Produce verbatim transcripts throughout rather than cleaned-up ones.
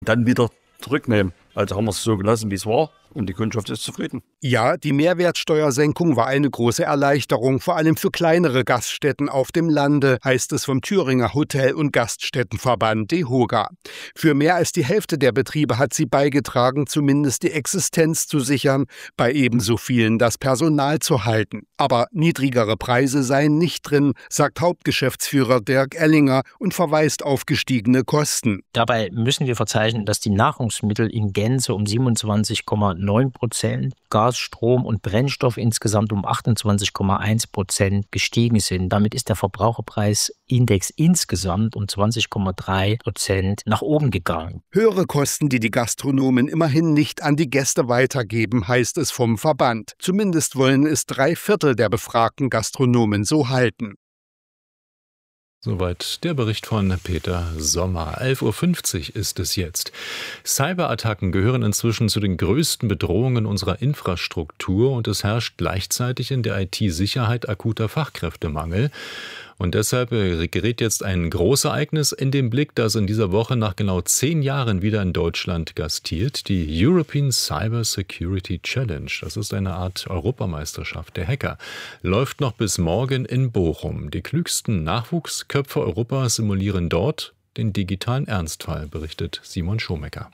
dann wieder zurücknehmen. Also haben wir es so gelassen, wie es war. Und die Kundschaft ist zufrieden. Ja, die Mehrwertsteuersenkung war eine große Erleichterung, vor allem für kleinere Gaststätten auf dem Lande, heißt es vom Thüringer Hotel- und Gaststättenverband DEHOGA. Für mehr als die Hälfte der Betriebe hat sie beigetragen, zumindest die Existenz zu sichern, bei ebenso vielen das Personal zu halten. Aber niedrigere Preise seien nicht drin, sagt Hauptgeschäftsführer Dirk Ellinger und verweist auf gestiegene Kosten. Dabei müssen wir verzeichnen, dass die Nahrungsmittel in Gänze um siebenundzwanzig Komma neun Prozent, Gas, Strom und Brennstoff insgesamt um achtundzwanzig Komma eins Prozent gestiegen sind. Damit ist der Verbraucherpreisindex insgesamt um zwanzig Komma drei Prozent nach oben gegangen. Höhere Kosten, die die Gastronomen immerhin nicht an die Gäste weitergeben, heißt es vom Verband. Zumindest wollen es drei Viertel der befragten Gastronomen so halten. Soweit der Bericht von Peter Sommer. elf Uhr fünfzig ist es jetzt. Cyberattacken gehören inzwischen zu den größten Bedrohungen unserer Infrastruktur und es herrscht gleichzeitig in der I T-Sicherheit akuter Fachkräftemangel. Und deshalb gerät jetzt ein Großereignis in den Blick, das in dieser Woche nach genau zehn Jahren wieder in Deutschland gastiert. Die European Cyber Security Challenge. Das ist eine Art Europameisterschaft der Hacker. Läuft noch bis morgen in Bochum. Die klügsten Nachwuchsköpfe Europas simulieren dort den digitalen Ernstfall, berichtet Simon Schomecker.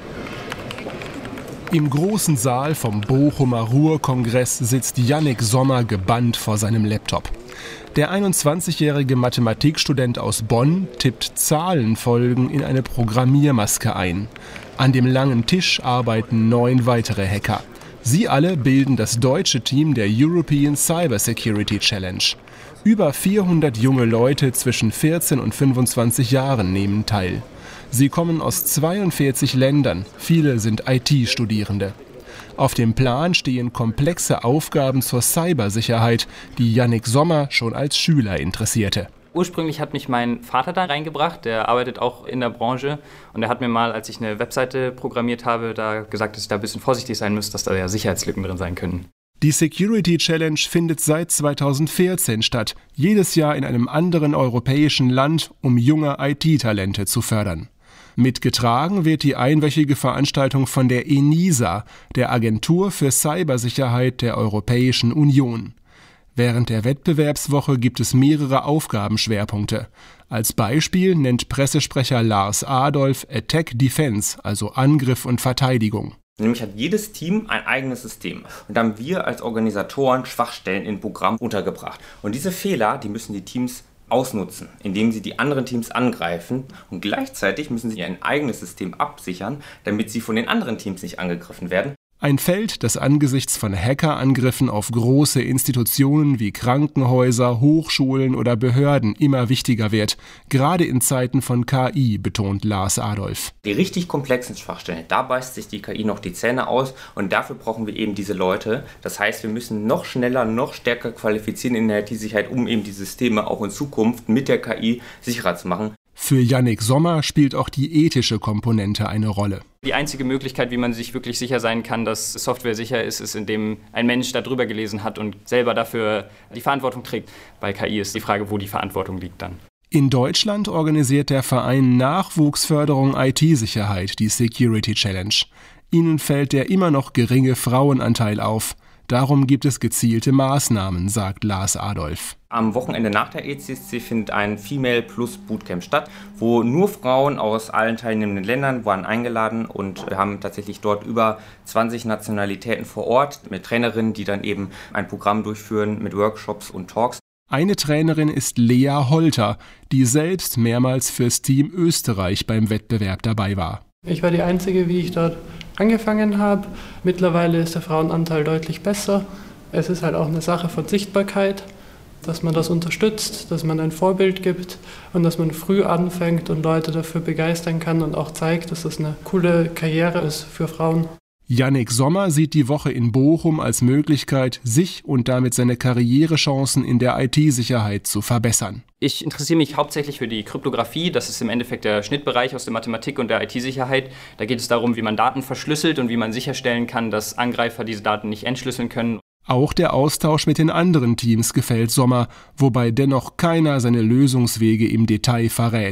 Im großen Saal vom Bochumer Ruhr-Kongress sitzt Yannick Sommer gebannt vor seinem Laptop. Der einundzwanzigjährige Mathematikstudent aus Bonn tippt Zahlenfolgen in eine Programmiermaske ein. An dem langen Tisch arbeiten neun weitere Hacker. Sie alle bilden das deutsche Team der European Cyber Security Challenge. Über vierhundert junge Leute zwischen vierzehn und fünfundzwanzig Jahren nehmen teil. Sie kommen aus zweiundvierzig Ländern, viele sind I T-Studierende. Auf dem Plan stehen komplexe Aufgaben zur Cybersicherheit, die Yannick Sommer schon als Schüler interessierte. Ursprünglich hat mich mein Vater da reingebracht, der arbeitet auch in der Branche und er hat mir mal, als ich eine Webseite programmiert habe, da gesagt, dass ich da ein bisschen vorsichtig sein muss, dass da ja Sicherheitslücken drin sein können. Die Security Challenge findet seit zweitausendvierzehn statt, jedes Jahr in einem anderen europäischen Land, um junge I T-Talente zu fördern. Mitgetragen wird die einwöchige Veranstaltung von der ENISA, der Agentur für Cybersicherheit der Europäischen Union. Während der Wettbewerbswoche gibt es mehrere Aufgabenschwerpunkte. Als Beispiel nennt Pressesprecher Lars Adolf Attack Defense, also Angriff und Verteidigung. Nämlich hat jedes Team ein eigenes System. Und da haben wir als Organisatoren Schwachstellen in Programm untergebracht. Und diese Fehler, die müssen die Teams ausnutzen, indem sie die anderen Teams angreifen und gleichzeitig müssen sie ihr eigenes System absichern, damit sie von den anderen Teams nicht angegriffen werden. Ein Feld, das angesichts von Hackerangriffen auf große Institutionen wie Krankenhäuser, Hochschulen oder Behörden immer wichtiger wird, gerade in Zeiten von K I, betont Lars Adolf. Die richtig komplexen Schwachstellen, da beißt sich die K I noch die Zähne aus und dafür brauchen wir eben diese Leute. Das heißt, wir müssen noch schneller, noch stärker qualifizieren in der I T-Sicherheit, um eben die Systeme auch in Zukunft mit der K I sicherer zu machen. Für Yannick Sommer spielt auch die ethische Komponente eine Rolle. Die einzige Möglichkeit, wie man sich wirklich sicher sein kann, dass Software sicher ist, ist, indem ein Mensch da drüber gelesen hat und selber dafür die Verantwortung trägt. Bei K I ist die Frage, wo die Verantwortung liegt dann. In Deutschland organisiert der Verein Nachwuchsförderung I T-Sicherheit die Security Challenge. Ihnen fällt der immer noch geringe Frauenanteil auf. Darum gibt es gezielte Maßnahmen, sagt Lars Adolf. Am Wochenende nach der E C C findet ein Female Plus Bootcamp statt, wo nur Frauen aus allen teilnehmenden Ländern waren eingeladen und wir haben tatsächlich dort über zwanzig Nationalitäten vor Ort mit Trainerinnen, die dann eben ein Programm durchführen mit Workshops und Talks. Eine Trainerin ist Lea Holter, die selbst mehrmals fürs Team Österreich beim Wettbewerb dabei war. Ich war die Einzige, wie ich dort angefangen habe. Mittlerweile ist der Frauenanteil deutlich besser. Es ist halt auch eine Sache von Sichtbarkeit, dass man das unterstützt, dass man ein Vorbild gibt und dass man früh anfängt und Leute dafür begeistern kann und auch zeigt, dass das eine coole Karriere ist für Frauen. Yannick Sommer sieht die Woche in Bochum als Möglichkeit, sich und damit seine Karrierechancen in der I T-Sicherheit zu verbessern. Ich interessiere mich hauptsächlich für die Kryptographie. Das ist im Endeffekt der Schnittbereich aus der Mathematik und der I T-Sicherheit. Da geht es darum, wie man Daten verschlüsselt und wie man sicherstellen kann, dass Angreifer diese Daten nicht entschlüsseln können. Auch der Austausch mit den anderen Teams gefällt Sommer, wobei dennoch keiner seine Lösungswege im Detail verrät.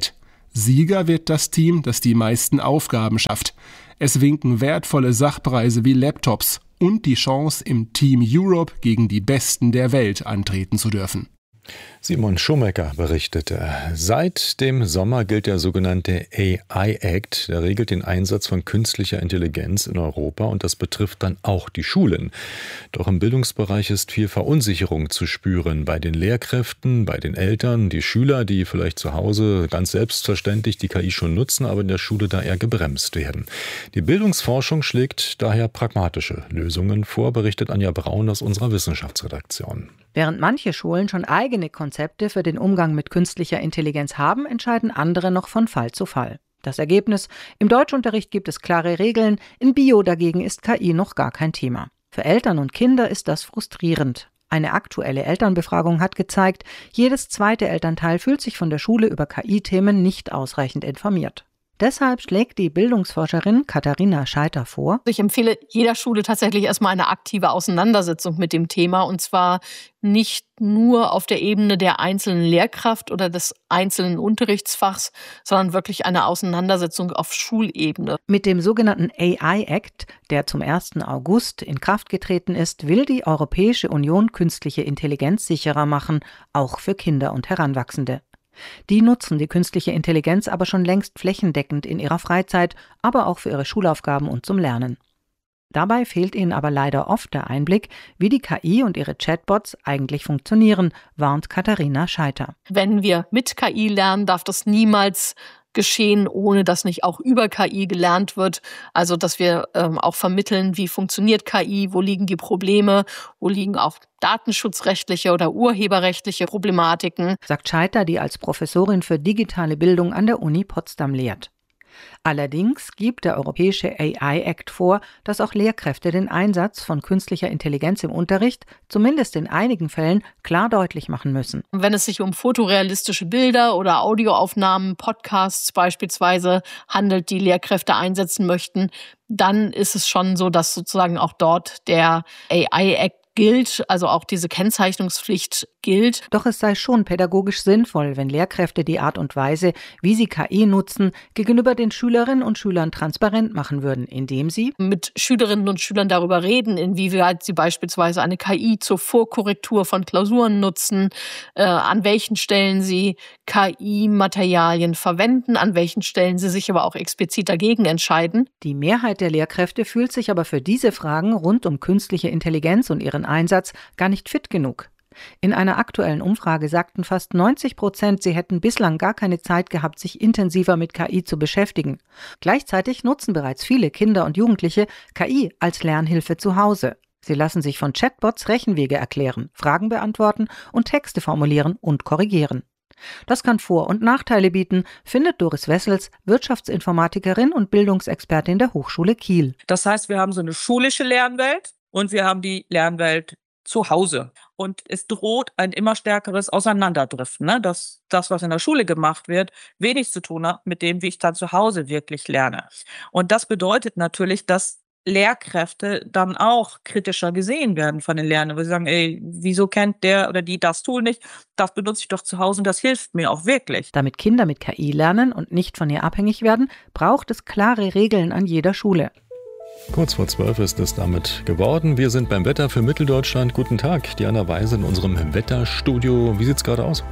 Sieger wird das Team, das die meisten Aufgaben schafft. Es winken wertvolle Sachpreise wie Laptops und die Chance, im Team Europe gegen die Besten der Welt antreten zu dürfen. Simon Schumacher berichtete. Seit dem Sommer gilt der sogenannte A I Act. Der regelt den Einsatz von künstlicher Intelligenz in Europa und das betrifft dann auch die Schulen. Doch im Bildungsbereich ist viel Verunsicherung zu spüren. Bei den Lehrkräften, bei den Eltern, die Schüler, die vielleicht zu Hause ganz selbstverständlich die K I schon nutzen, aber in der Schule da eher gebremst werden. Die Bildungsforschung schlägt daher pragmatische Lösungen vor, berichtet Anja Braun aus unserer Wissenschaftsredaktion. Während manche Schulen schon eigene Konzepte für den Umgang mit künstlicher Intelligenz haben, entscheiden andere noch von Fall zu Fall. Das Ergebnis: Im Deutschunterricht gibt es klare Regeln, in Bio dagegen ist K I noch gar kein Thema. Für Eltern und Kinder ist das frustrierend. Eine aktuelle Elternbefragung hat gezeigt, jedes zweite Elternteil fühlt sich von der Schule über K I-Themen nicht ausreichend informiert. Deshalb schlägt die Bildungsforscherin Katharina Scheiter vor: Ich empfehle jeder Schule tatsächlich erstmal eine aktive Auseinandersetzung mit dem Thema, und zwar nicht nur auf der Ebene der einzelnen Lehrkraft oder des einzelnen Unterrichtsfachs, sondern wirklich eine Auseinandersetzung auf Schulebene. Mit dem sogenannten A I Act, der zum ersten August in Kraft getreten ist, will die Europäische Union künstliche Intelligenz sicherer machen, auch für Kinder und Heranwachsende. Die nutzen die künstliche Intelligenz aber schon längst flächendeckend in ihrer Freizeit, aber auch für ihre Schulaufgaben und zum Lernen. Dabei fehlt ihnen aber leider oft der Einblick, wie die K I und ihre Chatbots eigentlich funktionieren, warnt Katharina Scheiter. Wenn wir mit K I lernen, darf das niemals geschehen, ohne dass nicht auch über K I gelernt wird. Also dass wir ähm, auch vermitteln, wie funktioniert K I, wo liegen die Probleme, wo liegen auch datenschutzrechtliche oder urheberrechtliche Problematiken. Sagt Scheiter, die als Professorin für digitale Bildung an der Uni Potsdam lehrt. Allerdings gibt der Europäische A I Act vor, dass auch Lehrkräfte den Einsatz von künstlicher Intelligenz im Unterricht, zumindest in einigen Fällen, klar deutlich machen müssen. Wenn es sich um fotorealistische Bilder oder Audioaufnahmen, Podcasts beispielsweise handelt, die Lehrkräfte einsetzen möchten, dann ist es schon so, dass sozusagen auch dort der A I Act gilt, also auch diese Kennzeichnungspflicht gilt. Doch es sei schon pädagogisch sinnvoll, wenn Lehrkräfte die Art und Weise, wie sie K I nutzen, gegenüber den Schülerinnen und Schülern transparent machen würden, indem sie mit Schülerinnen und Schülern darüber reden, inwieweit sie beispielsweise eine K I zur Vorkorrektur von Klausuren nutzen, äh, an welchen Stellen sie K I-Materialien verwenden, an welchen Stellen sie sich aber auch explizit dagegen entscheiden. Die Mehrheit der Lehrkräfte fühlt sich aber für diese Fragen rund um künstliche Intelligenz und ihren Einsatz gar nicht fit genug. In einer aktuellen Umfrage sagten fast neunzig Prozent, sie hätten bislang gar keine Zeit gehabt, sich intensiver mit K I zu beschäftigen. Gleichzeitig nutzen bereits viele Kinder und Jugendliche K I als Lernhilfe zu Hause. Sie lassen sich von Chatbots Rechenwege erklären, Fragen beantworten und Texte formulieren und korrigieren. Das kann Vor- und Nachteile bieten, findet Doris Wessels, Wirtschaftsinformatikerin und Bildungsexpertin der Hochschule Kiel. Das heißt, wir haben so eine schulische Lernwelt und wir haben die Lernwelt zu Hause. Und es droht ein immer stärkeres Auseinanderdriften, ne? Dass das, was in der Schule gemacht wird, wenig zu tun hat mit dem, wie ich dann zu Hause wirklich lerne. Und das bedeutet natürlich, dass Lehrkräfte dann auch kritischer gesehen werden von den Lernenden, weil sie sagen, ey, wieso kennt der oder die das Tool nicht? Das benutze ich doch zu Hause und das hilft mir auch wirklich. Damit Kinder mit K I lernen und nicht von ihr abhängig werden, braucht es klare Regeln an jeder Schule. Kurz vor zwölf ist es damit geworden. Wir sind beim Wetter für Mitteldeutschland. Guten Tag, Diana Weise in unserem Wetterstudio. Wie sieht es gerade aus?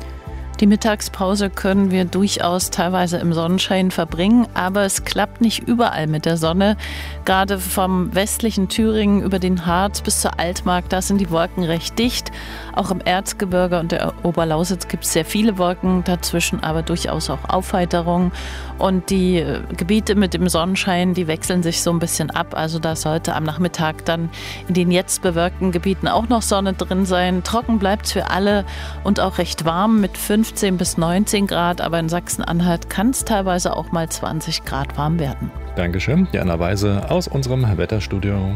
Die Mittagspause können wir durchaus teilweise im Sonnenschein verbringen, aber es klappt nicht überall mit der Sonne. Gerade vom westlichen Thüringen über den Harz bis zur Altmark, da sind die Wolken recht dicht. Auch im Erzgebirge und der Oberlausitz gibt es sehr viele Wolken, dazwischen aber durchaus auch Aufheiterung. Und die Gebiete mit dem Sonnenschein, die wechseln sich so ein bisschen ab. Also da sollte am Nachmittag dann in den jetzt bewölkten Gebieten auch noch Sonne drin sein. Trocken bleibt es für alle und auch recht warm mit fünfzehn bis neunzehn Grad. Aber in Sachsen-Anhalt kann es teilweise auch mal zwanzig Grad warm werden. Dankeschön, Diana Weise aus unserem Wetterstudio.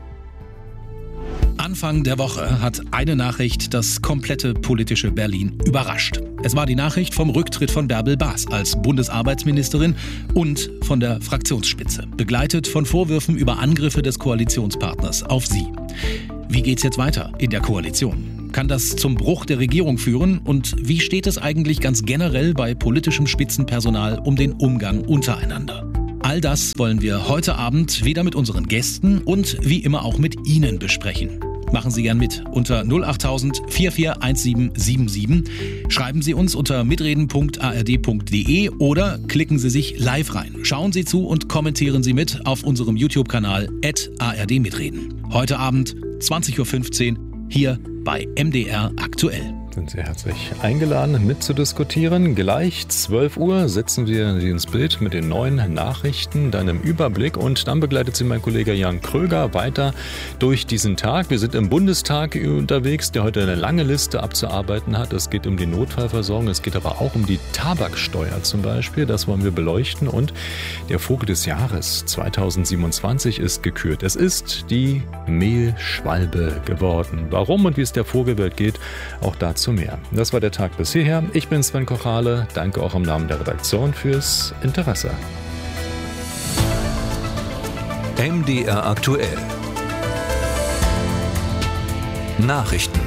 Anfang der Woche hat eine Nachricht das komplette politische Berlin überrascht. Es war die Nachricht vom Rücktritt von Bärbel Baas als Bundesarbeitsministerin und von der Fraktionsspitze, begleitet von Vorwürfen über Angriffe des Koalitionspartners auf sie. Wie geht's jetzt weiter in der Koalition? Kann das zum Bruch der Regierung führen? Und wie steht es eigentlich ganz generell bei politischem Spitzenpersonal um den Umgang untereinander? All das wollen wir heute Abend wieder mit unseren Gästen und wie immer auch mit Ihnen besprechen. Machen Sie gern mit unter null acht tausend vier vier eins sieben sieben sieben. Schreiben Sie uns unter mitreden punkt a r d punkt d e oder klicken Sie sich live rein. Schauen Sie zu und kommentieren Sie mit auf unserem YouTube-Kanal at a r d mitreden. Heute Abend zwanzig Uhr fünfzehn hier bei M D R aktuell. Sind Sie herzlich eingeladen, mitzudiskutieren. Gleich zwölf Uhr setzen wir Sie ins Bild mit den neuen Nachrichten, dann im Überblick und dann begleitet Sie mein Kollege Jan Kröger weiter durch diesen Tag. Wir sind im Bundestag unterwegs, der heute eine lange Liste abzuarbeiten hat. Es geht um die Notfallversorgung, es geht aber auch um die Tabaksteuer zum Beispiel. Das wollen wir beleuchten und der Vogel des Jahres zweitausendsiebenundzwanzig ist gekürt. Es ist die Mehlschwalbe geworden. Warum und wie es der Vogelwelt geht, auch dazu mehr. Das war der Tag bis hierher. Ich bin Sven Kochale. Danke auch im Namen der Redaktion fürs Interesse. M D R aktuell. Nachrichten.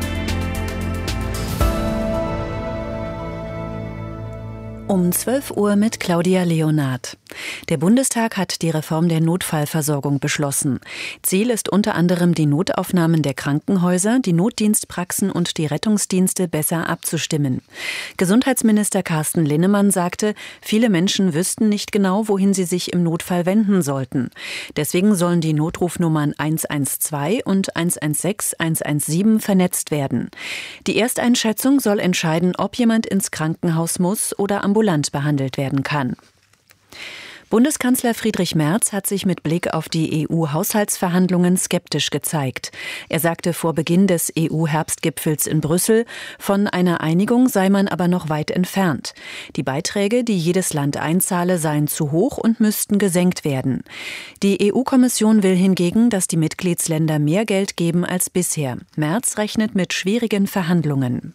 Um zwölf Uhr mit Claudia Leonard. Der Bundestag hat die Reform der Notfallversorgung beschlossen. Ziel ist unter anderem, die Notaufnahmen der Krankenhäuser, die Notdienstpraxen und die Rettungsdienste besser abzustimmen. Gesundheitsminister Carsten Linnemann sagte, viele Menschen wüssten nicht genau, wohin sie sich im Notfall wenden sollten. Deswegen sollen die Notrufnummern eins eins zwei und eins eins sechs eins eins sieben vernetzt werden. Die Ersteinschätzung soll entscheiden, ob jemand ins Krankenhaus muss oder ambulant behandelt werden kann. Bundeskanzler Friedrich Merz hat sich mit Blick auf die E U-Haushaltsverhandlungen skeptisch gezeigt. Er sagte vor Beginn des E U-Herbstgipfels in Brüssel, von einer Einigung sei man aber noch weit entfernt. Die Beiträge, die jedes Land einzahle, seien zu hoch und müssten gesenkt werden. Die E U-Kommission will hingegen, dass die Mitgliedsländer mehr Geld geben als bisher. Merz rechnet mit schwierigen Verhandlungen.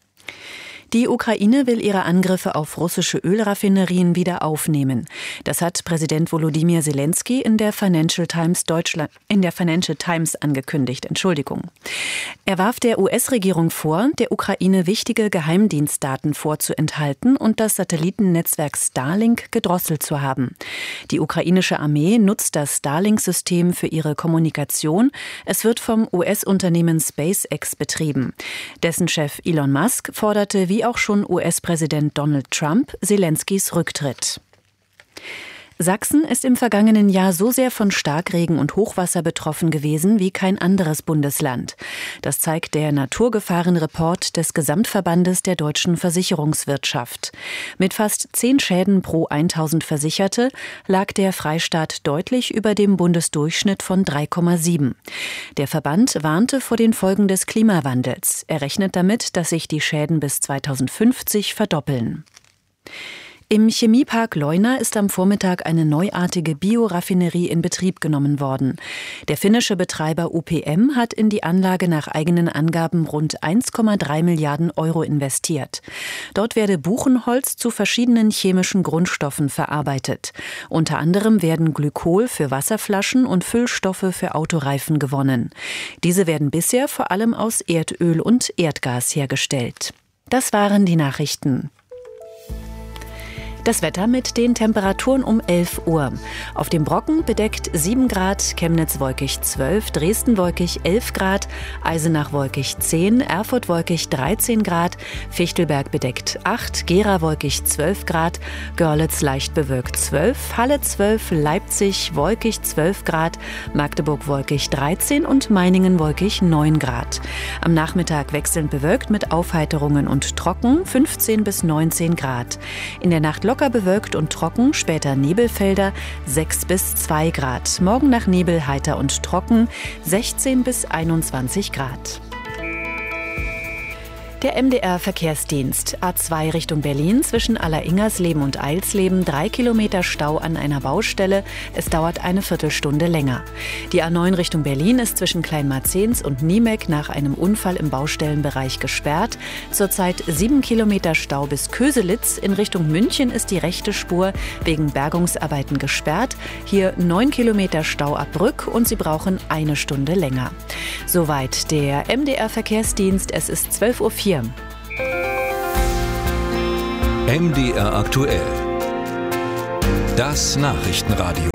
Die Ukraine will ihre Angriffe auf russische Ölraffinerien wieder aufnehmen. Das hat Präsident Volodymyr Zelensky in der Financial Times Deutschland, in der Financial Times angekündigt. Entschuldigung. Er warf der U S-Regierung vor, der Ukraine wichtige Geheimdienstdaten vorzuenthalten und das Satellitennetzwerk Starlink gedrosselt zu haben. Die ukrainische Armee nutzt das Starlink-System für ihre Kommunikation. Es wird vom U S-Unternehmen SpaceX betrieben. Dessen Chef Elon Musk forderte wie auch schon U S-Präsident Donald Trump Zelenskys Rücktritt. Sachsen ist im vergangenen Jahr so sehr von Starkregen und Hochwasser betroffen gewesen wie kein anderes Bundesland. Das zeigt der Naturgefahrenreport des Gesamtverbandes der deutschen Versicherungswirtschaft. Mit fast zehn Schäden pro tausend Versicherte lag der Freistaat deutlich über dem Bundesdurchschnitt von drei Komma sieben. Der Verband warnte vor den Folgen des Klimawandels. Er rechnet damit, dass sich die Schäden bis zweitausendfünfzig verdoppeln. Im Chemiepark Leuna ist am Vormittag eine neuartige Bioraffinerie in Betrieb genommen worden. Der finnische Betreiber U P M hat in die Anlage nach eigenen Angaben rund eins Komma drei Milliarden Euro investiert. Dort werde Buchenholz zu verschiedenen chemischen Grundstoffen verarbeitet. Unter anderem werden Glykol für Wasserflaschen und Füllstoffe für Autoreifen gewonnen. Diese werden bisher vor allem aus Erdöl und Erdgas hergestellt. Das waren die Nachrichten. Das Wetter mit den Temperaturen um elf Uhr. Auf dem Brocken bedeckt sieben Grad, Chemnitz wolkig zwölf, Dresden wolkig elf Grad, Eisenach wolkig zehn, Erfurt wolkig dreizehn Grad, Fichtelberg bedeckt acht, Gera wolkig zwölf Grad, Görlitz leicht bewölkt zwölf, Halle zwölf, Leipzig wolkig zwölf Grad, Magdeburg wolkig dreizehn und Meiningen wolkig neun Grad. Am Nachmittag wechselnd bewölkt mit Aufheiterungen und trocken fünfzehn bis neunzehn Grad. In der Nacht locker bewölkt und trocken, später Nebelfelder sechs bis zwei Grad. Morgen nach Nebel heiter und trocken sechzehn bis einundzwanzig Grad. Der M D R-Verkehrsdienst. A zwei Richtung Berlin zwischen Alleringersleben und Eilsleben. Drei Kilometer Stau an einer Baustelle. Es dauert eine Viertelstunde länger. Die A neun Richtung Berlin ist zwischen Kleinmarzens und Niemek nach einem Unfall im Baustellenbereich gesperrt. Zurzeit sieben Kilometer Stau bis Köselitz. In Richtung München ist die rechte Spur wegen Bergungsarbeiten gesperrt. Hier neun Kilometer Stau ab Brück und Sie brauchen eine Stunde länger. Soweit der M D R-Verkehrsdienst. Es ist zwölf Uhr vier. M D R aktuell. Das Nachrichtenradio.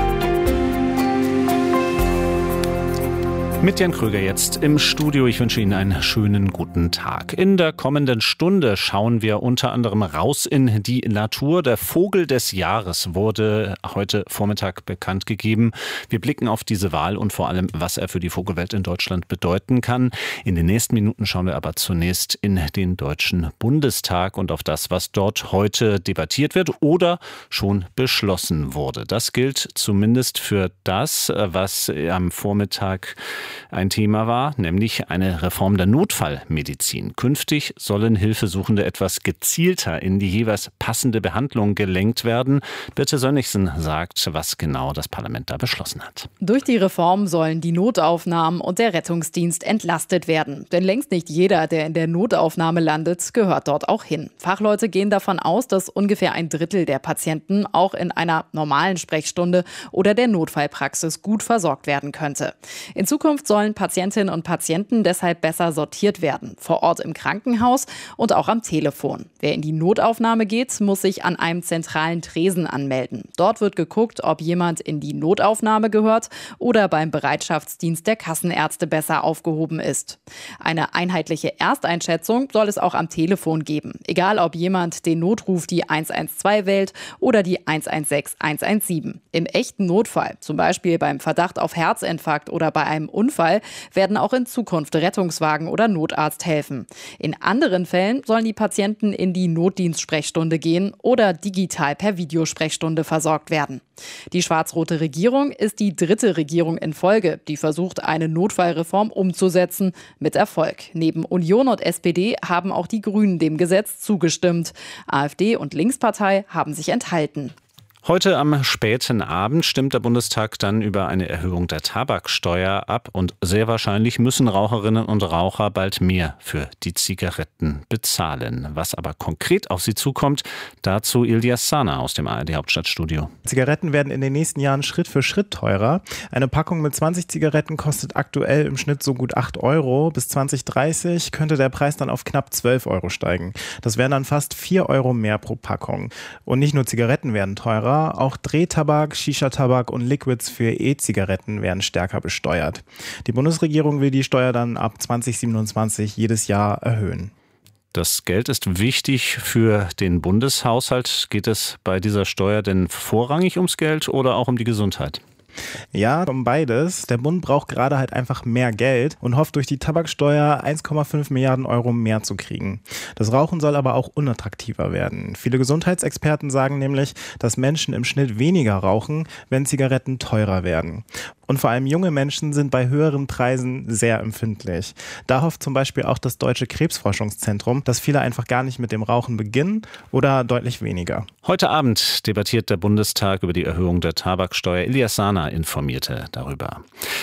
Mit Jan Kröger jetzt im Studio. Ich wünsche Ihnen einen schönen guten Tag. In der kommenden Stunde schauen wir unter anderem raus in die Natur. Der Vogel des Jahres wurde heute Vormittag bekannt gegeben. Wir blicken auf diese Wahl und vor allem, was er für die Vogelwelt in Deutschland bedeuten kann. In den nächsten Minuten schauen wir aber zunächst in den Deutschen Bundestag und auf das, was dort heute debattiert wird oder schon beschlossen wurde. Das gilt zumindest für das, was am Vormittag ein Thema war, nämlich eine Reform der Notfallmedizin. Künftig sollen Hilfesuchende etwas gezielter in die jeweils passende Behandlung gelenkt werden. Birte Sönnigsen sagt, was genau das Parlament da beschlossen hat. Durch die Reform sollen die Notaufnahmen und der Rettungsdienst entlastet werden. Denn längst nicht jeder, der in der Notaufnahme landet, gehört dort auch hin. Fachleute gehen davon aus, dass ungefähr ein Drittel der Patienten auch in einer normalen Sprechstunde oder der Notfallpraxis gut versorgt werden könnte. In Zukunft sollen Patientinnen und Patienten deshalb besser sortiert werden, vor Ort im Krankenhaus und auch am Telefon. Wer in die Notaufnahme geht, muss sich an einem zentralen Tresen anmelden. Dort wird geguckt, ob jemand in die Notaufnahme gehört oder beim Bereitschaftsdienst der Kassenärzte besser aufgehoben ist. Eine einheitliche Ersteinschätzung soll es auch am Telefon geben, egal ob jemand den Notruf die eins eins zwei wählt oder die eins eins sechs eins eins sieben. Im echten Notfall, zum Beispiel beim Verdacht auf Herzinfarkt oder bei einem Unfall, werden auch in Zukunft Rettungswagen oder Notarzt helfen. In anderen Fällen sollen die Patienten in die Notdienstsprechstunde gehen oder digital per Videosprechstunde versorgt werden. Die schwarz-rote Regierung ist die dritte Regierung in Folge, die versucht, eine Notfallreform umzusetzen, mit Erfolg. Neben Union und S P D haben auch die Grünen dem Gesetz zugestimmt. AfD und Linkspartei haben sich enthalten. Heute am späten Abend stimmt der Bundestag dann über eine Erhöhung der Tabaksteuer ab und sehr wahrscheinlich müssen Raucherinnen und Raucher bald mehr für die Zigaretten bezahlen. Was aber konkret auf sie zukommt, dazu Ilyas Sana aus dem A R D-Hauptstadtstudio. Zigaretten werden in den nächsten Jahren Schritt für Schritt teurer. Eine Packung mit zwanzig Zigaretten kostet aktuell im Schnitt so gut acht Euro. Bis zwanzig dreißig könnte der Preis dann auf knapp zwölf Euro steigen. Das wären dann fast vier Euro mehr pro Packung. Und nicht nur Zigaretten werden teurer, auch Drehtabak, Shisha-Tabak und Liquids für E-Zigaretten werden stärker besteuert. Die Bundesregierung will die Steuer dann ab zwanzig siebenundzwanzig jedes Jahr erhöhen. Das Geld ist wichtig für den Bundeshaushalt. Geht es bei dieser Steuer denn vorrangig ums Geld oder auch um die Gesundheit? Ja, um beides. Der Bund braucht gerade halt einfach mehr Geld und hofft durch die Tabaksteuer eins Komma fünf Milliarden Euro mehr zu kriegen. Das Rauchen soll aber auch unattraktiver werden. Viele Gesundheitsexperten sagen nämlich, dass Menschen im Schnitt weniger rauchen, wenn Zigaretten teurer werden. Und vor allem junge Menschen sind bei höheren Preisen sehr empfindlich. Da hofft zum Beispiel auch das Deutsche Krebsforschungszentrum, dass viele einfach gar nicht mit dem Rauchen beginnen oder deutlich weniger. Heute Abend debattiert der Bundestag über die Erhöhung der Tabaksteuer. Ilyas Sana informierte darüber.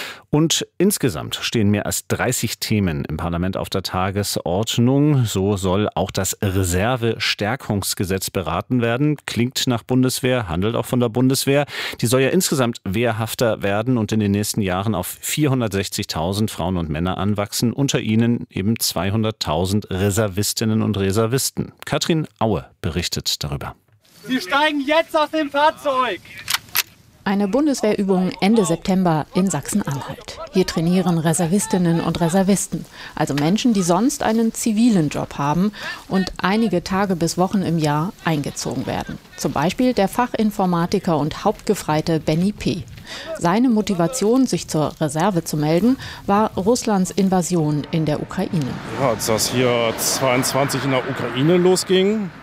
Und insgesamt stehen mehr als dreißig Themen im Parlament auf der Tagesordnung. So soll auch das Reserve-Stärkungsgesetz beraten werden. Klingt nach Bundeswehr, handelt auch von der Bundeswehr. Die soll ja insgesamt wehrhafter werden und in den nächsten Jahren auf vierhundertsechzigtausend Frauen und Männer anwachsen. Unter ihnen eben zweihunderttausend Reservistinnen und Reservisten. Katrin Aue berichtet darüber. Sie steigen jetzt aus dem Fahrzeug! Eine Bundeswehrübung Ende September in Sachsen-Anhalt. Hier trainieren Reservistinnen und Reservisten, also Menschen, die sonst einen zivilen Job haben und einige Tage bis Wochen im Jahr eingezogen werden. Zum Beispiel der Fachinformatiker und Hauptgefreite Benny P. Seine Motivation, sich zur Reserve zu melden, war Russlands Invasion in der Ukraine. Ja, als das hier zweiundzwanzig in der Ukraine losging,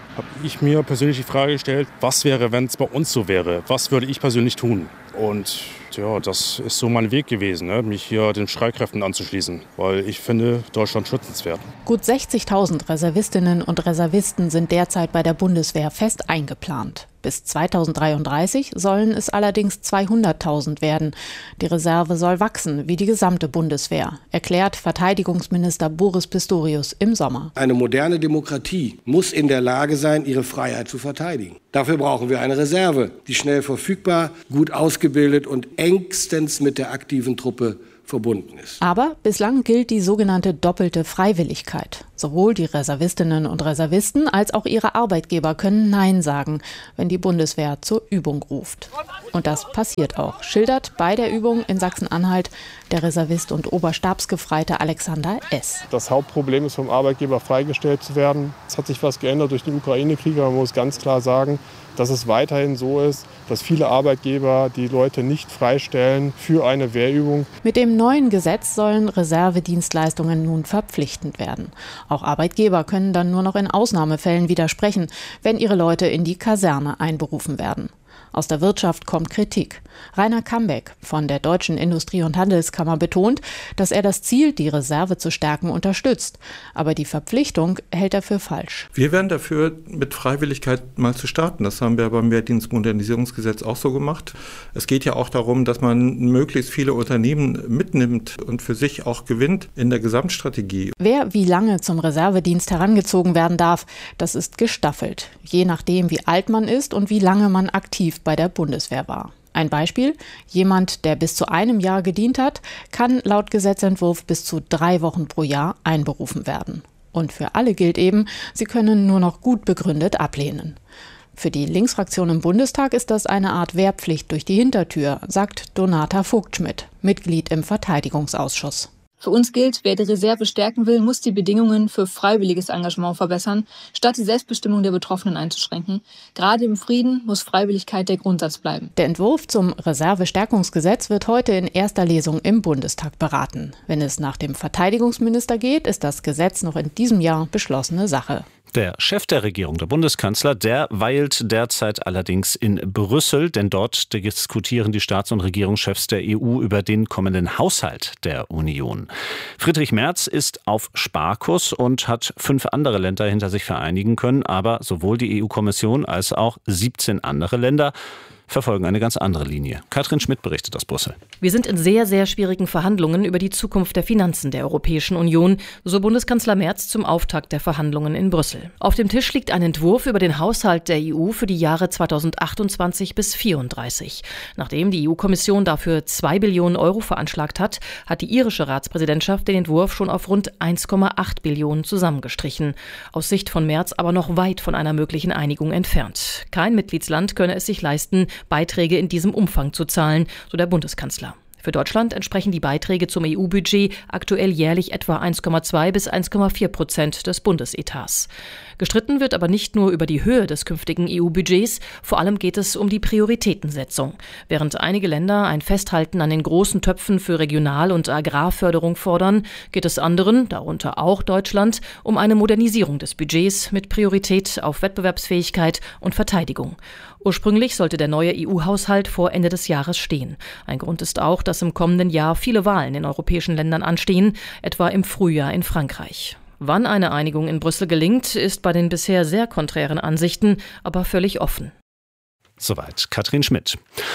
habe ich mir persönlich die Frage gestellt, was wäre, wenn es bei uns so wäre? Was würde ich persönlich tun? Und ja, das ist so mein Weg gewesen, ne? Mich hier den Streitkräften anzuschließen, weil ich finde Deutschland schützenswert. Gut sechzigtausend Reservistinnen und Reservisten sind derzeit bei der Bundeswehr fest eingeplant. Bis zweitausenddreiunddreißig sollen es allerdings zweihunderttausend werden. Die Reserve soll wachsen, wie die gesamte Bundeswehr, erklärt Verteidigungsminister Boris Pistorius im Sommer. Eine moderne Demokratie muss in der Lage sein, ihre Freiheit zu verteidigen. Dafür brauchen wir eine Reserve, die schnell verfügbar, gut ausgebildet und engstens mit der aktiven Truppe verbunden ist. Aber bislang gilt die sogenannte doppelte Freiwilligkeit. Sowohl die Reservistinnen und Reservisten als auch ihre Arbeitgeber können Nein sagen, wenn die Bundeswehr zur Übung ruft. Und das passiert auch, schildert bei der Übung in Sachsen-Anhalt der Reservist und Oberstabsgefreite Alexander S. Das Hauptproblem ist, vom Arbeitgeber freigestellt zu werden. Es hat sich was geändert durch den Ukraine-Krieg, aber man muss ganz klar sagen, dass es weiterhin so ist, dass viele Arbeitgeber die Leute nicht freistellen für eine Wehrübung. Mit dem neuen Gesetz sollen Reservedienstleistungen nun verpflichtend werden. Auch Arbeitgeber können dann nur noch in Ausnahmefällen widersprechen, wenn ihre Leute in die Kaserne einberufen werden. Aus der Wirtschaft kommt Kritik. Rainer Kambeck von der Deutschen Industrie- und Handelskammer betont, dass er das Ziel, die Reserve zu stärken, unterstützt. Aber die Verpflichtung hält er für falsch. Wir wären dafür, mit Freiwilligkeit mal zu starten. Das haben wir beim Wehrdienstmodernisierungsgesetz auch so gemacht. Es geht ja auch darum, dass man möglichst viele Unternehmen mitnimmt und für sich auch gewinnt in der Gesamtstrategie. Wer wie lange zum Reservedienst herangezogen werden darf, das ist gestaffelt. Je nachdem, wie alt man ist und wie lange man aktiv bei der Bundeswehr war. Ein Beispiel: Jemand, der bis zu einem Jahr gedient hat, kann laut Gesetzentwurf bis zu drei Wochen pro Jahr einberufen werden. Und für alle gilt eben, sie können nur noch gut begründet ablehnen. Für die Linksfraktion im Bundestag ist das eine Art Wehrpflicht durch die Hintertür, sagt Donata Vogtschmidt, Mitglied im Verteidigungsausschuss. Für uns gilt, wer die Reserve stärken will, muss die Bedingungen für freiwilliges Engagement verbessern, statt die Selbstbestimmung der Betroffenen einzuschränken. Gerade im Frieden muss Freiwilligkeit der Grundsatz bleiben. Der Entwurf zum Reservestärkungsgesetz wird heute in erster Lesung im Bundestag beraten. Wenn es nach dem Verteidigungsminister geht, ist das Gesetz noch in diesem Jahr beschlossene Sache. Der Chef der Regierung, der Bundeskanzler, der weilt derzeit allerdings in Brüssel, denn dort diskutieren die Staats- und Regierungschefs der E U über den kommenden Haushalt der Union. Friedrich Merz ist auf Sparkurs und hat fünf andere Länder hinter sich vereinigen können, aber sowohl die E U-Kommission als auch siebzehn andere Länder verfolgen eine ganz andere Linie. Katrin Schmidt berichtet aus Brüssel. Wir sind in sehr, sehr schwierigen Verhandlungen über die Zukunft der Finanzen der Europäischen Union, so Bundeskanzler Merz zum Auftakt der Verhandlungen in Brüssel. Auf dem Tisch liegt ein Entwurf über den Haushalt der E U für die Jahre zweitausendachtundzwanzig bis vierunddreißig. Nachdem die E U-Kommission dafür zwei Billionen Euro veranschlagt hat, hat die irische Ratspräsidentschaft den Entwurf schon auf rund eins Komma acht Billionen zusammengestrichen. Aus Sicht von Merz aber noch weit von einer möglichen Einigung entfernt. Kein Mitgliedsland könne es sich leisten, Beiträge in diesem Umfang zu zahlen, so der Bundeskanzler. Für Deutschland entsprechen die Beiträge zum E U-Budget aktuell jährlich etwa eins Komma zwei bis eins Komma vier Prozent des Bundesetats. Gestritten wird aber nicht nur über die Höhe des künftigen E U-Budgets, vor allem geht es um die Prioritätensetzung. Während einige Länder ein Festhalten an den großen Töpfen für Regional- und Agrarförderung fordern, geht es anderen, darunter auch Deutschland, um eine Modernisierung des Budgets mit Priorität auf Wettbewerbsfähigkeit und Verteidigung. Ursprünglich sollte der neue E U-Haushalt vor Ende des Jahres stehen. Ein Grund ist auch, dass im kommenden Jahr viele Wahlen in europäischen Ländern anstehen, etwa im Frühjahr in Frankreich. Wann eine Einigung in Brüssel gelingt, ist bei den bisher sehr konträren Ansichten aber völlig offen. Soweit Katrin Schmidt.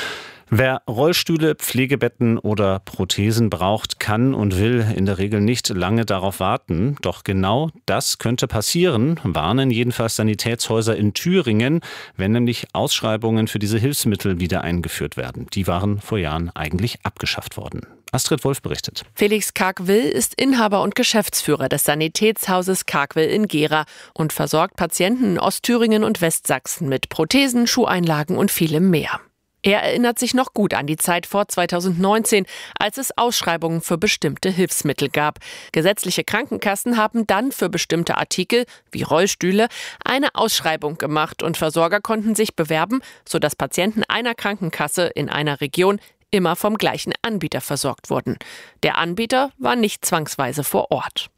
Wer Rollstühle, Pflegebetten oder Prothesen braucht, kann und will in der Regel nicht lange darauf warten. Doch genau das könnte passieren, warnen jedenfalls Sanitätshäuser in Thüringen, wenn nämlich Ausschreibungen für diese Hilfsmittel wieder eingeführt werden. Die waren vor Jahren eigentlich abgeschafft worden. Astrid Wolf berichtet. Felix Kargwill ist Inhaber und Geschäftsführer des Sanitätshauses Kargwill in Gera und versorgt Patienten in Ostthüringen und Westsachsen mit Prothesen, Schuheinlagen und vielem mehr. Er erinnert sich noch gut an die Zeit vor zweitausendneunzehn, als es Ausschreibungen für bestimmte Hilfsmittel gab. Gesetzliche Krankenkassen haben dann für bestimmte Artikel, wie Rollstühle, eine Ausschreibung gemacht und Versorger konnten sich bewerben, sodass Patienten einer Krankenkasse in einer Region immer vom gleichen Anbieter versorgt wurden. Der Anbieter war nicht zwangsweise vor Ort.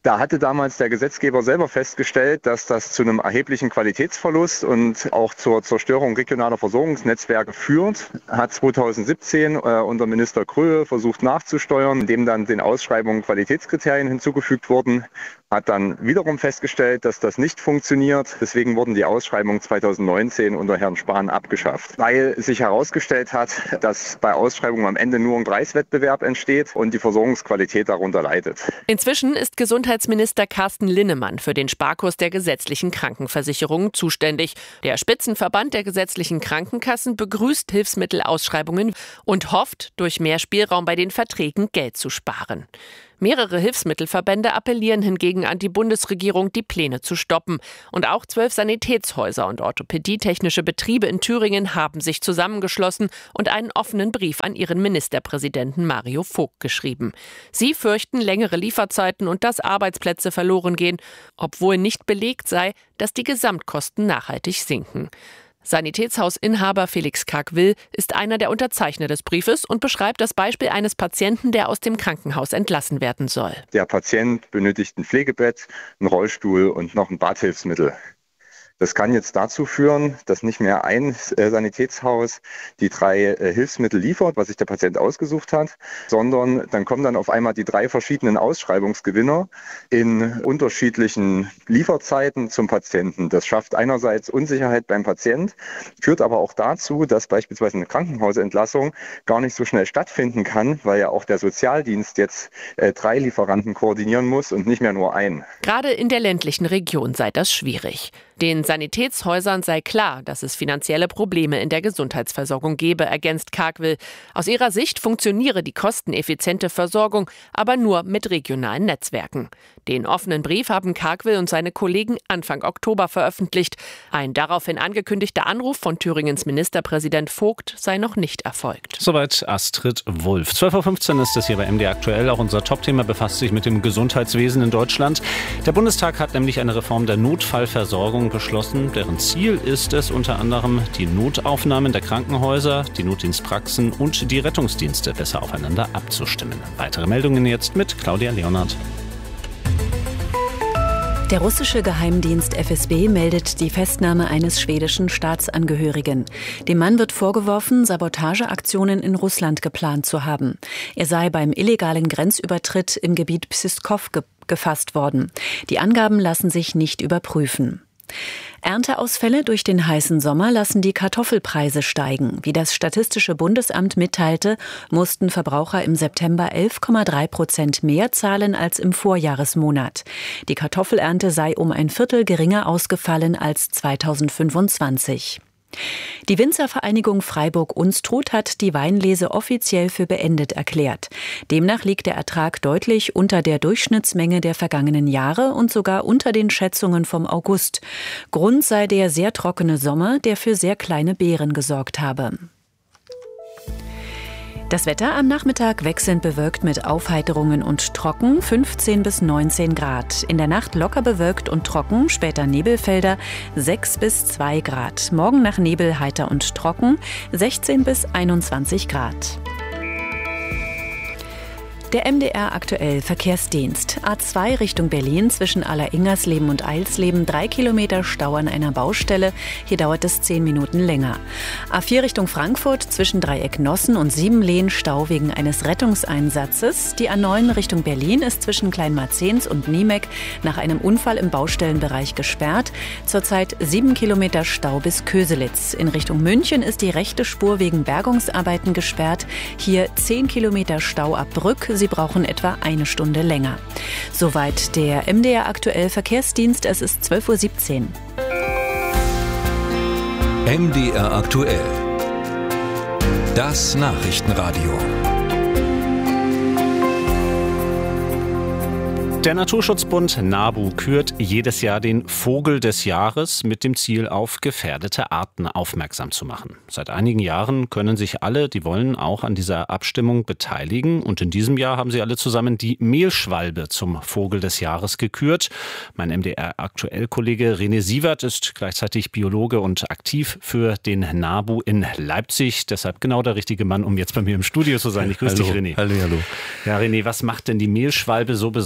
Da hatte damals der Gesetzgeber selber festgestellt, dass das zu einem erheblichen Qualitätsverlust und auch zur Zerstörung regionaler Versorgungsnetzwerke führt. Hat zweitausendsiebzehn äh, unter Minister Kröhe versucht nachzusteuern, indem dann den Ausschreibungen Qualitätskriterien hinzugefügt wurden. Hat dann wiederum festgestellt, dass das nicht funktioniert. Deswegen wurden die Ausschreibungen zweitausendneunzehn unter Herrn Spahn abgeschafft, weil sich herausgestellt hat, dass bei Ausschreibungen am Ende nur ein Preiswettbewerb entsteht und die Versorgungsqualität darunter leidet. Inzwischen ist Gesundheitsminister Carsten Linnemann für den Sparkurs der gesetzlichen Krankenversicherungen zuständig. Der Spitzenverband der gesetzlichen Krankenkassen begrüßt Hilfsmittelausschreibungen und hofft, durch mehr Spielraum bei den Verträgen Geld zu sparen. Mehrere Hilfsmittelverbände appellieren hingegen an die Bundesregierung, die Pläne zu stoppen. Und auch zwölf Sanitätshäuser und orthopädietechnische Betriebe in Thüringen haben sich zusammengeschlossen und einen offenen Brief an ihren Ministerpräsidenten Mario Vogt geschrieben. Sie fürchten längere Lieferzeiten und dass Arbeitsplätze verloren gehen, obwohl nicht belegt sei, dass die Gesamtkosten nachhaltig sinken. Sanitätshausinhaber Felix Kargwill ist einer der Unterzeichner des Briefes und beschreibt das Beispiel eines Patienten, der aus dem Krankenhaus entlassen werden soll. Der Patient benötigt ein Pflegebett, einen Rollstuhl und noch ein Badhilfsmittel. Das kann jetzt dazu führen, dass nicht mehr ein äh, Sanitätshaus die drei äh, Hilfsmittel liefert, was sich der Patient ausgesucht hat, sondern dann kommen dann auf einmal die drei verschiedenen Ausschreibungsgewinner in unterschiedlichen Lieferzeiten zum Patienten. Das schafft einerseits Unsicherheit beim Patient, führt aber auch dazu, dass beispielsweise eine Krankenhausentlassung gar nicht so schnell stattfinden kann, weil ja auch der Sozialdienst jetzt äh, drei Lieferanten koordinieren muss und nicht mehr nur einen. Gerade in der ländlichen Region sei das schwierig. Den Sanitätshäusern sei klar, dass es finanzielle Probleme in der Gesundheitsversorgung gebe, ergänzt Kargwill. Aus ihrer Sicht funktioniere die kosteneffiziente Versorgung aber nur mit regionalen Netzwerken. Den offenen Brief haben Kargwill und seine Kollegen Anfang Oktober veröffentlicht. Ein daraufhin angekündigter Anruf von Thüringens Ministerpräsident Vogt sei noch nicht erfolgt. Soweit Astrid Wulff. zwölf Uhr fünfzehn ist es hier bei M D R aktuell. Auch unser Topthema befasst sich mit dem Gesundheitswesen in Deutschland. Der Bundestag hat nämlich eine Reform der Notfallversorgung beschlossen. Deren Ziel ist es unter anderem, die Notaufnahmen der Krankenhäuser, die Notdienstpraxen und die Rettungsdienste besser aufeinander abzustimmen. Weitere Meldungen jetzt mit Claudia Leonhardt. Der russische Geheimdienst F S B meldet die Festnahme eines schwedischen Staatsangehörigen. Dem Mann wird vorgeworfen, Sabotageaktionen in Russland geplant zu haben. Er sei beim illegalen Grenzübertritt im Gebiet Pskov ge- gefasst worden. Die Angaben lassen sich nicht überprüfen. Ernteausfälle durch den heißen Sommer lassen die Kartoffelpreise steigen. Wie das Statistische Bundesamt mitteilte, mussten Verbraucher im September elf Komma drei Prozent mehr zahlen als im Vorjahresmonat. Die Kartoffelernte sei um ein Viertel geringer ausgefallen als zweitausendfünfundzwanzig. Die Winzervereinigung Freiburg-Unstrut hat die Weinlese offiziell für beendet erklärt. Demnach liegt der Ertrag deutlich unter der Durchschnittsmenge der vergangenen Jahre und sogar unter den Schätzungen vom August. Grund sei der sehr trockene Sommer, der für sehr kleine Beeren gesorgt habe. Das Wetter am Nachmittag wechselnd bewölkt mit Aufheiterungen und trocken, fünfzehn bis neunzehn Grad. In der Nacht locker bewölkt und trocken, später Nebelfelder, sechs bis zwei Grad. Morgen nach Nebel heiter und trocken, sechzehn bis einundzwanzig Grad. Der M D R aktuell Verkehrsdienst. A zwei Richtung Berlin zwischen Alleringersleben und Eilsleben. Drei Kilometer Stau an einer Baustelle. Hier dauert es zehn Minuten länger. A vier Richtung Frankfurt zwischen Dreieck Nossen und Siebenlehn. Stau wegen eines Rettungseinsatzes. Die A neun Richtung Berlin ist zwischen Kleinmarzens und Niemek nach einem Unfall im Baustellenbereich gesperrt. Zurzeit sieben Kilometer Stau bis Köselitz. In Richtung München ist die rechte Spur wegen Bergungsarbeiten gesperrt. Hier zehn Kilometer Stau ab Brück. Sie brauchen etwa eine Stunde länger. Soweit der M D R aktuell Verkehrsdienst. Es ist zwölf Uhr siebzehn. M D R aktuell. Das Nachrichtenradio. Der Naturschutzbund NABU kürt jedes Jahr den Vogel des Jahres mit dem Ziel, auf gefährdete Arten aufmerksam zu machen. Seit einigen Jahren können sich alle, die wollen, auch an dieser Abstimmung beteiligen. Und in diesem Jahr haben sie alle zusammen die Mehlschwalbe zum Vogel des Jahres gekürt. Mein M D R-Aktuell-Kollege René Sievert ist gleichzeitig Biologe und aktiv für den NABU in Leipzig. Deshalb genau der richtige Mann, um jetzt bei mir im Studio zu sein. Ich grüße dich, René. Hallo, hallo. Ja, René, was macht denn die Mehlschwalbe so besonders? Warum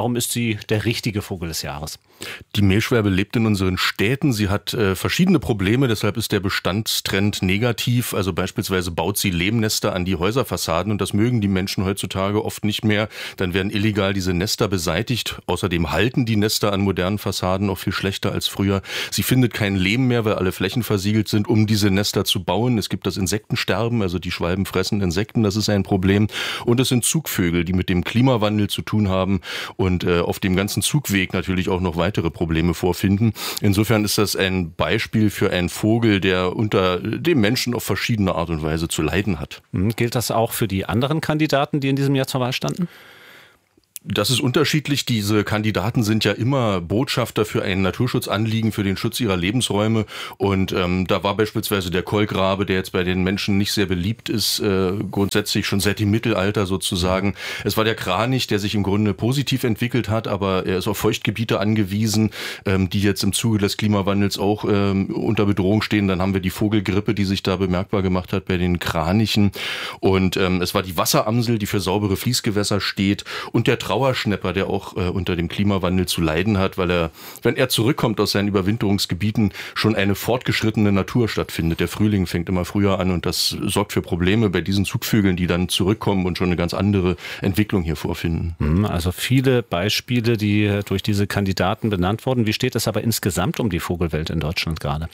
warum ist sie der richtige Vogel des Jahres? Die Mehlschwalbe lebt in unseren Städten. Sie hat äh, verschiedene Probleme, deshalb ist der Bestandstrend negativ. Also beispielsweise baut sie Lehmnester an die Häuserfassaden und das mögen die Menschen heutzutage oft nicht mehr. Dann werden illegal diese Nester beseitigt. Außerdem halten die Nester an modernen Fassaden auch viel schlechter als früher. Sie findet keinen Lehm mehr, weil alle Flächen versiegelt sind, um diese Nester zu bauen. Es gibt das Insektensterben, also die Schwalben fressen Insekten, das ist ein Problem. Und es sind Zugvögel, die mit dem Klimawandel zu tun haben und äh, auf dem ganzen Zugweg natürlich auch noch weiter weitere Probleme vorfinden. Insofern ist das ein Beispiel für einen Vogel, der unter dem Menschen auf verschiedene Art und Weise zu leiden hat. Gilt das auch für die anderen Kandidaten, die in diesem Jahr zur Wahl standen? Das ist unterschiedlich. Diese Kandidaten sind ja immer Botschafter für ein Naturschutzanliegen, für den Schutz ihrer Lebensräume. Und ähm, da war beispielsweise der Kolkrabe, der jetzt bei den Menschen nicht sehr beliebt ist, äh, grundsätzlich schon seit dem Mittelalter sozusagen. Es war der Kranich, der sich im Grunde positiv entwickelt hat, aber er ist auf Feuchtgebiete angewiesen, ähm, die jetzt im Zuge des Klimawandels auch ähm, unter Bedrohung stehen. Dann haben wir die Vogelgrippe, die sich da bemerkbar gemacht hat bei den Kranichen. Und ähm, es war die Wasseramsel, die für saubere Fließgewässer steht, und der Trauerschnäpper, der auch äh, unter dem Klimawandel zu leiden hat, weil er, wenn er zurückkommt aus seinen Überwinterungsgebieten, schon eine fortgeschrittene Natur stattfindet. Der Frühling fängt immer früher an und das sorgt für Probleme bei diesen Zugvögeln, die dann zurückkommen und schon eine ganz andere Entwicklung hier vorfinden. Also viele Beispiele, die durch diese Kandidaten benannt wurden. Wie steht es aber insgesamt um die Vogelwelt in Deutschland gerade?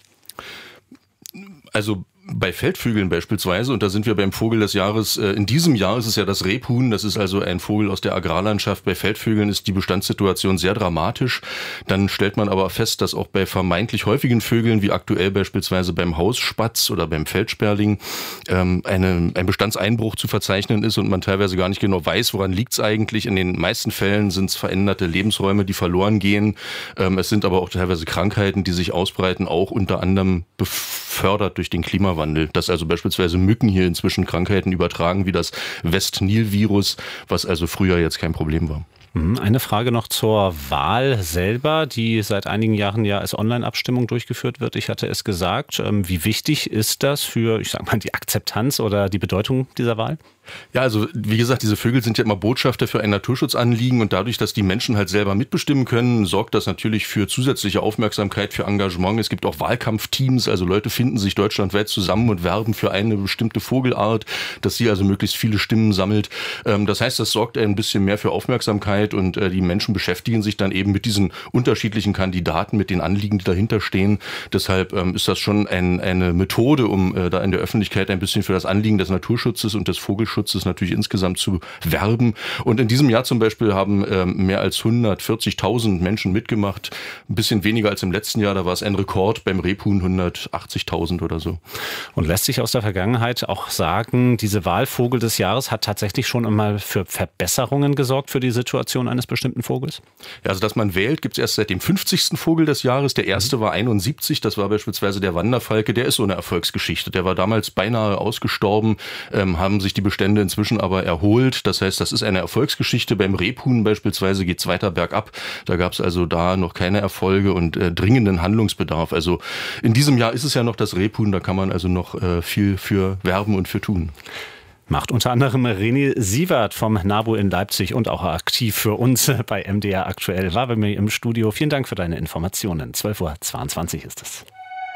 Also bei Feldvögeln beispielsweise, und da sind wir beim Vogel des Jahres, äh, in diesem Jahr ist es ja das Rebhuhn, das ist also ein Vogel aus der Agrarlandschaft. Bei Feldvögeln ist die Bestandssituation sehr dramatisch. Dann stellt man aber fest, dass auch bei vermeintlich häufigen Vögeln, wie aktuell beispielsweise beim Hausspatz oder beim Feldsperling, ähm, eine, ein Bestandseinbruch zu verzeichnen ist und man teilweise gar nicht genau weiß, woran liegt es eigentlich. In den meisten Fällen sind es veränderte Lebensräume, die verloren gehen. Ähm, es sind aber auch teilweise Krankheiten, die sich ausbreiten, auch unter anderem befördert durch den Klimawandel. Dass also beispielsweise Mücken hier inzwischen Krankheiten übertragen, wie das West-Nil-Virus, was also früher jetzt kein Problem war. Eine Frage noch zur Wahl selber, die seit einigen Jahren ja als Online-Abstimmung durchgeführt wird. Ich hatte es gesagt. Wie wichtig ist das für, ich sag mal, die Akzeptanz oder die Bedeutung dieser Wahl? Ja, also wie gesagt, diese Vögel sind ja immer Botschafter für ein Naturschutzanliegen und dadurch, dass die Menschen halt selber mitbestimmen können, sorgt das natürlich für zusätzliche Aufmerksamkeit, für Engagement. Es gibt auch Wahlkampfteams, also Leute finden sich deutschlandweit zusammen und werben für eine bestimmte Vogelart, dass sie also möglichst viele Stimmen sammelt. Das heißt, das sorgt ein bisschen mehr für Aufmerksamkeit und die Menschen beschäftigen sich dann eben mit diesen unterschiedlichen Kandidaten, mit den Anliegen, die dahinter stehen. Deshalb ist das schon ein, eine Methode, um da in der Öffentlichkeit ein bisschen für das Anliegen des Naturschutzes und des Vogelschutzes Schutzes natürlich insgesamt zu werben. Und in diesem Jahr zum Beispiel haben ähm, mehr als hundertvierzigtausend Menschen mitgemacht. Ein bisschen weniger als im letzten Jahr. Da war es ein Rekord beim Rebhuhn, hundertachtzigtausend oder so. Und lässt sich aus der Vergangenheit auch sagen, diese Wahl Vogel des Jahres hat tatsächlich schon einmal für Verbesserungen gesorgt für die Situation eines bestimmten Vogels? Ja, also dass man wählt, gibt es erst seit dem fünfzigsten Vogel des Jahres. Der erste war einundsiebzig. Das war beispielsweise der Wanderfalke. Der ist so eine Erfolgsgeschichte. Der war damals beinahe ausgestorben, ähm, haben sich die Bestände inzwischen aber erholt. Das heißt, das ist eine Erfolgsgeschichte. Beim Rebhuhn beispielsweise geht es weiter bergab. Da gab es also da noch keine Erfolge und äh, dringenden Handlungsbedarf. Also in diesem Jahr ist es ja noch das Rebhuhn, da kann man also noch äh, viel für werben und für tun. Macht unter anderem René Sievert vom NABU in Leipzig und auch aktiv für uns bei M D R aktuell. War bei mir im Studio. Vielen Dank für deine Informationen. zwölf Uhr zweiundzwanzig ist es.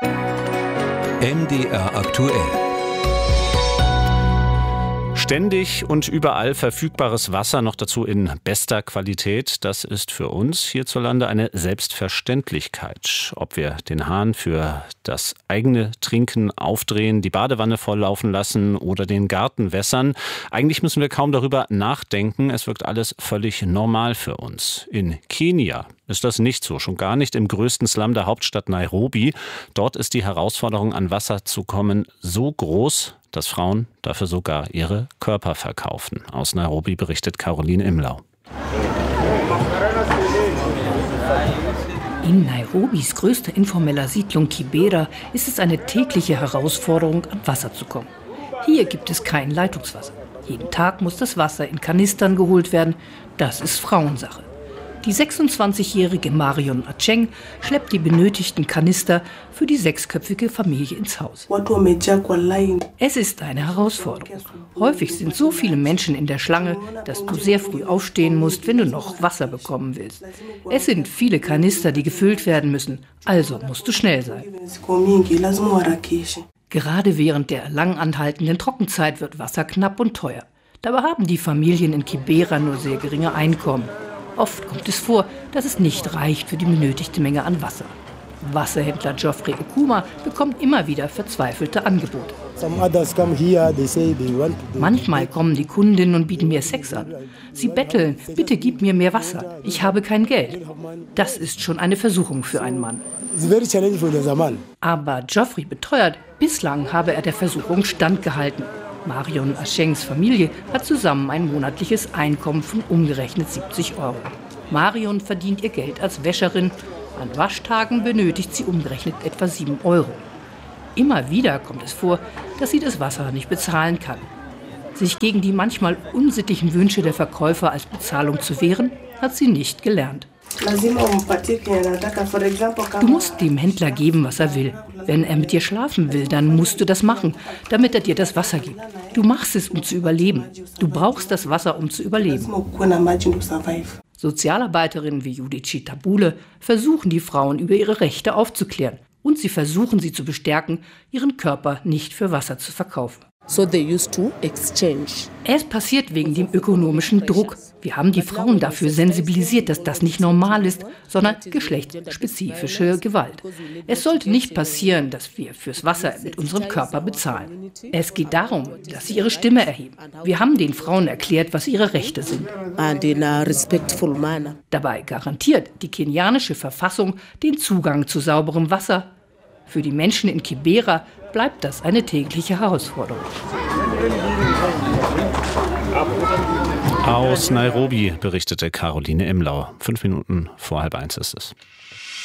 M D R aktuell. Ständig und überall verfügbares Wasser, noch dazu in bester Qualität, das ist für uns hierzulande eine Selbstverständlichkeit. Ob wir den Hahn für das eigene Trinken aufdrehen, die Badewanne volllaufen lassen oder den Garten wässern, eigentlich müssen wir kaum darüber nachdenken. Es wirkt alles völlig normal für uns. In Kenia ist das nicht so, schon gar nicht im größten Slum der Hauptstadt Nairobi. Dort ist die Herausforderung, an Wasser zu kommen, so groß, dass Frauen dafür sogar ihre Körper verkaufen. Aus Nairobi berichtet Caroline Imlau. In Nairobis größter informeller Siedlung Kibera ist es eine tägliche Herausforderung, an Wasser zu kommen. Hier gibt es kein Leitungswasser. Jeden Tag muss das Wasser in Kanistern geholt werden. Das ist Frauensache. Die sechsundzwanzigjährige Marion Acheng schleppt die benötigten Kanister für die sechsköpfige Familie ins Haus. Es ist eine Herausforderung. Häufig sind so viele Menschen in der Schlange, dass du sehr früh aufstehen musst, wenn du noch Wasser bekommen willst. Es sind viele Kanister, die gefüllt werden müssen, also musst du schnell sein. Gerade während der lang anhaltenden Trockenzeit wird Wasser knapp und teuer. Dabei haben die Familien in Kibera nur sehr geringe Einkommen. Oft kommt es vor, dass es nicht reicht für die benötigte Menge an Wasser. Wasserhändler Geoffrey Okuma bekommt immer wieder verzweifelte Angebote. Manchmal kommen die Kundinnen und bieten mir Sex an. Sie betteln, bitte gib mir mehr Wasser, ich habe kein Geld. Das ist schon eine Versuchung für einen Mann. Aber Geoffrey beteuert, bislang habe er der Versuchung standgehalten. Marion Achengs Familie hat zusammen ein monatliches Einkommen von umgerechnet siebzig Euro. Marion verdient ihr Geld als Wäscherin. An Waschtagen benötigt sie umgerechnet etwa sieben Euro. Immer wieder kommt es vor, dass sie das Wasser nicht bezahlen kann. Sich gegen die manchmal unsittlichen Wünsche der Verkäufer als Bezahlung zu wehren, hat sie nicht gelernt. Du musst dem Händler geben, was er will. Wenn er mit dir schlafen will, dann musst du das machen, damit er dir das Wasser gibt. Du machst es, um zu überleben. Du brauchst das Wasser, um zu überleben. Sozialarbeiterinnen wie Judici Tabule versuchen die Frauen über ihre Rechte aufzuklären. Und sie versuchen sie zu bestärken, ihren Körper nicht für Wasser zu verkaufen. So they used to exchange. Es passiert wegen dem ökonomischen Druck. Wir haben die Frauen dafür sensibilisiert, dass das nicht normal ist, sondern geschlechtsspezifische Gewalt. Es sollte nicht passieren, dass wir fürs Wasser mit unserem Körper bezahlen. Es geht darum, dass sie ihre Stimme erheben. Wir haben den Frauen erklärt, was ihre Rechte sind. Dabei garantiert die kenianische Verfassung den Zugang zu sauberem Wasser. Für die Menschen in Kibera bleibt das eine tägliche Herausforderung. Aus Nairobi berichtete Caroline Imlau. Fünf Minuten vor halb eins ist es.